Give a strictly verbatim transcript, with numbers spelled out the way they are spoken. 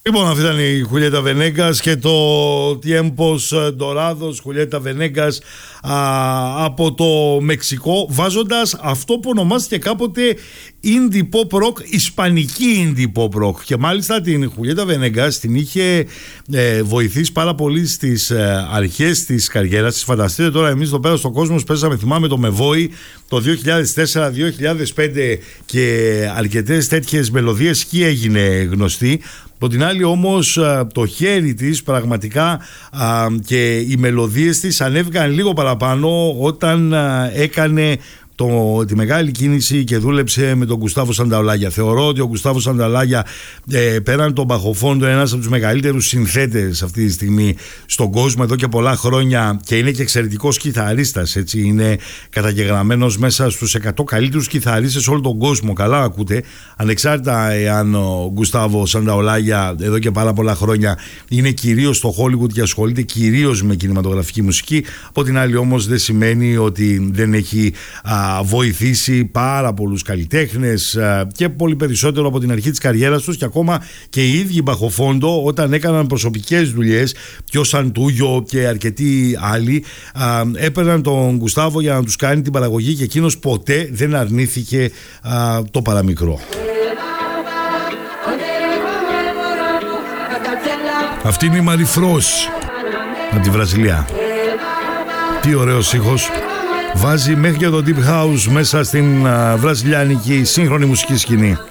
Λοιπόν, αυτή ήταν η Χουλιέτα Βενέγκας και το Tiempos Dorados, Χουλιέτα Βενέγκας από το Μεξικό, βάζοντας αυτό που ονομάστηκε κάποτε indie pop rock, ισπανική indie pop rock. Και μάλιστα την Χουλιέτα Βενέγκας την είχε ε, βοηθήσει πάρα πολύ στις ε, αρχές της καριέρας της. Φανταστείτε τώρα, εμείς εδώ πέρα στον κόσμο παίζαμε, θυμάμαι, το Μεβόη το δύο χιλιάδες τέσσερα δύο χιλιάδες πέντε και αρκετές τέτοιες μελωδίες, εκεί έγινε γνωστή. Από την άλλη όμως το χέρι της πραγματικά α, και οι μελωδίες της ανέβηκαν λίγο παραπάνω όταν α, έκανε το, τη μεγάλη κίνηση και δούλεψε με τον Γκουστάβο Σανταολάγια. Θεωρώ ότι ο Γκουστάβο Σανταολάγια ε, πέραν τον Μπαχοφόντο, ένας από τους μεγαλύτερους συνθέτες αυτή τη στιγμή στον κόσμο εδώ και πολλά χρόνια, και είναι και εξαιρετικός κιθαρίστας, έτσι, είναι καταγεγραμμένος μέσα στους εκατό καλύτερους κιθαρίστες σε όλο τον κόσμο. Καλά ακούτε, ανεξάρτητα εάν ο Γκουστάβο Σανταολάγια εδώ και πάρα πολλά χρόνια είναι κυρίως στο Hollywood και ασχολείται κυρίως με κινηματογραφική μουσική. Από την άλλη όμως δεν σημαίνει ότι δεν έχει α, βοηθήσει πάρα πολλούς καλλιτέχνες και πολύ περισσότερο από την αρχή της καριέρας τους, και ακόμα και οι ίδιοι Μπαχοφόντο όταν έκαναν προσωπικές δουλειές, και ο Σαντούγιο και αρκετοί άλλοι έπαιρναν τον Γκουστάβο για να τους κάνει την παραγωγή, και εκείνος ποτέ δεν αρνήθηκε α, το παραμικρό. Αυτή είναι η Μαριφρός από τη Βραζιλία. Τι ωραίος ήχος. Βάζει μέχρι και το Deep House μέσα στην uh, βραζιλιάνικη σύγχρονη μουσική σκηνή.